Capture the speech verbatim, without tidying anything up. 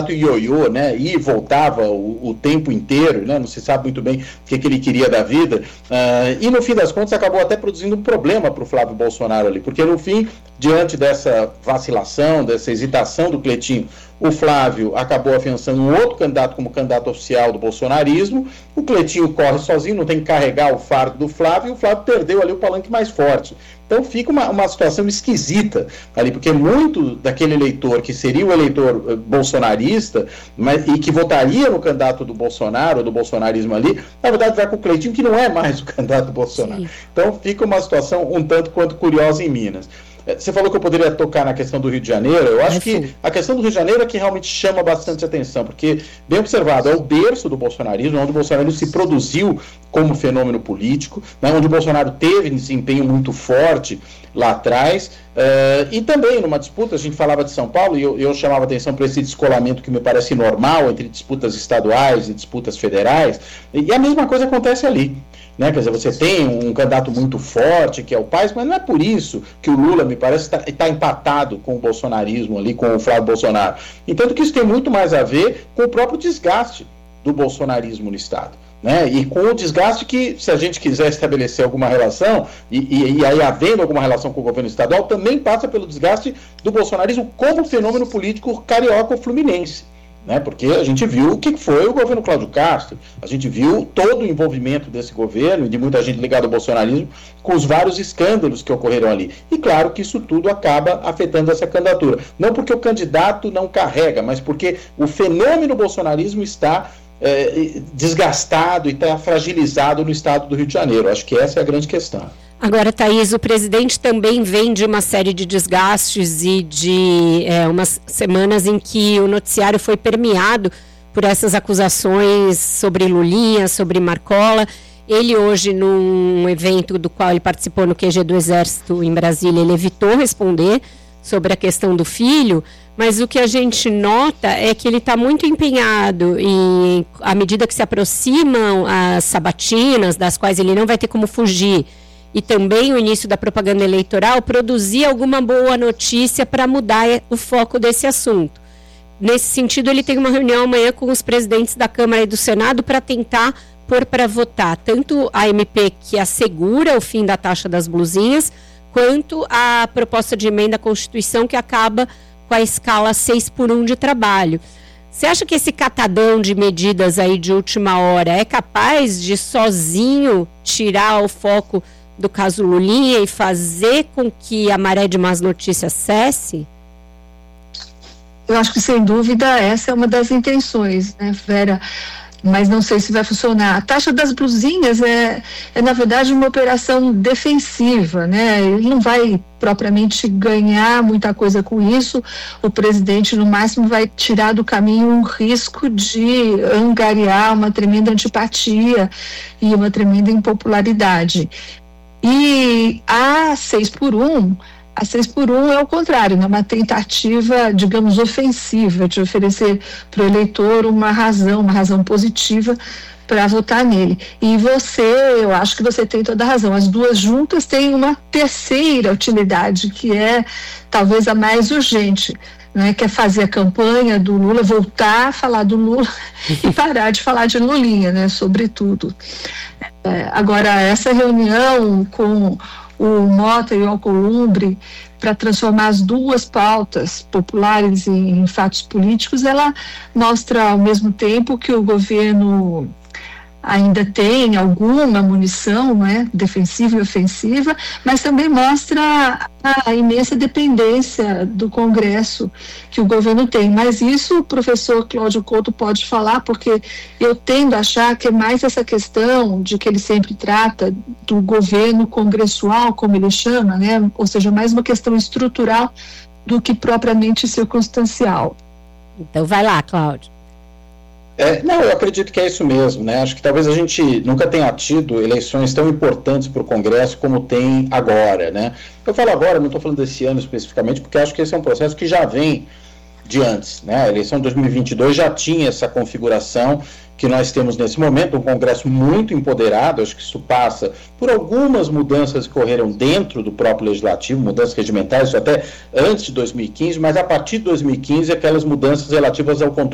candidato ioiô, né, e voltava o, o tempo inteiro, né, não se sabe muito bem o que, que ele queria da vida, uh, e no fim das contas acabou até produzindo um problema para o Flávio Bolsonaro ali, porque no fim, diante dessa vacilação, dessa hesitação do Cleitinho, o Flávio acabou afiançando um outro candidato como candidato oficial do bolsonarismo, o Cleitinho corre sozinho, não tem que carregar o fardo do Flávio, e o Flávio perdeu ali o palanque mais forte. Então fica uma, uma situação esquisita ali, porque muito daquele eleitor que seria o eleitor uh, bolsonarista, mas, e que votaria no candidato do Bolsonaro, do bolsonarismo ali, na verdade vai com o Cleitinho, que não é mais o candidato do Bolsonaro. Sim. Então fica uma situação um tanto quanto curiosa em Minas. Você falou que eu poderia tocar na questão do Rio de Janeiro. Eu acho que a questão do Rio de Janeiro é que realmente chama bastante atenção, porque, bem observado, é o berço do bolsonarismo, onde o bolsonarismo se produziu como fenômeno político, né, onde o Bolsonaro teve um desempenho muito forte lá atrás, uh, e também numa disputa, a gente falava de São Paulo, e eu, eu chamava atenção para esse descolamento que me parece normal entre disputas estaduais e disputas federais, e a mesma coisa acontece ali. Né? Quer dizer, você tem um candidato muito forte, que é o Paes, mas não é por isso que o Lula, me parece, está tá empatado com o bolsonarismo ali, com o Flávio Bolsonaro. Entanto que isso tem muito mais a ver com o próprio desgaste do bolsonarismo no Estado. Né? E com o desgaste que, se a gente quiser estabelecer alguma relação, e, e, e aí havendo alguma relação com o governo estadual, também passa pelo desgaste do bolsonarismo como fenômeno político carioca ou fluminense. Né, porque a gente viu o que foi o governo Cláudio Castro, a gente viu todo o envolvimento desse governo e de muita gente ligada ao bolsonarismo com os vários escândalos que ocorreram ali. E claro que isso tudo acaba afetando essa candidatura. Não porque o candidato não carrega, mas porque o fenômeno bolsonarismo está é, desgastado e está fragilizado no estado do Rio de Janeiro. Acho que essa é a grande questão. Agora, Thaís, o presidente também vem de uma série de desgastes e de é, umas semanas em que o noticiário foi permeado por essas acusações sobre Lulinha, sobre Marcola. Ele hoje, num evento do qual ele participou no Q G do Exército em Brasília, ele evitou responder sobre a questão do filho, mas o que a gente nota é que ele está muito empenhado em, à medida que se aproximam as sabatinas, das quais ele não vai ter como fugir, e também o início da propaganda eleitoral, produzir alguma boa notícia para mudar o foco desse assunto. Nesse sentido, ele tem uma reunião amanhã com os presidentes da Câmara e do Senado para tentar pôr para votar tanto a M P que assegura o fim da taxa das blusinhas, quanto a proposta de emenda à Constituição que acaba com a escala seis por um de trabalho. Você acha que esse catadão de medidas aí de última hora é capaz de sozinho tirar o foco do caso Lulinha e fazer com que a maré de más notícias cesse? Eu acho que, sem dúvida, essa é uma das intenções, né, Vera? Mas não sei se vai funcionar. A taxa das blusinhas é, é na verdade, uma operação defensiva, né? Ele não vai propriamente ganhar muita coisa com isso. O presidente, no máximo, vai tirar do caminho um risco de angariar uma tremenda antipatia e uma tremenda impopularidade. E a seis por um, a seis por um é o contrário, né? Uma tentativa, digamos, ofensiva de oferecer para o eleitor uma razão, uma razão positiva para votar nele. E você, eu acho que você tem toda a razão, as duas juntas têm uma terceira utilidade, que é talvez a mais urgente, né, que é fazer a campanha do Lula, voltar a falar do Lula e parar de falar de Lulinha, né, sobretudo. É, agora, essa reunião com o Mota e o Alcolumbre para transformar as duas pautas populares em, em fatos políticos, ela mostra ao mesmo tempo que o governo ainda tem alguma munição, né, defensiva e ofensiva, mas também mostra a imensa dependência do Congresso que o governo tem. Mas isso o professor Cláudio Couto pode falar, porque eu tendo a achar que é mais essa questão de que ele sempre trata do governo congressual, como ele chama, né, ou seja, mais uma questão estrutural do que propriamente circunstancial. Então vai lá, Cláudio. É, não, eu acredito que é isso mesmo, né? Acho que talvez a gente nunca tenha tido eleições tão importantes para o Congresso como tem agora, né? Eu falo agora, não estou falando desse ano especificamente, porque acho que esse é um processo que já vem de antes, né? A eleição de dois mil e vinte e dois já tinha essa configuração que nós temos nesse momento, um Congresso muito empoderado. Acho que isso passa por algumas mudanças que ocorreram dentro do próprio Legislativo, mudanças regimentais, isso até antes de dois mil e quinze, mas a partir de dois mil e quinze, aquelas mudanças relativas ao controle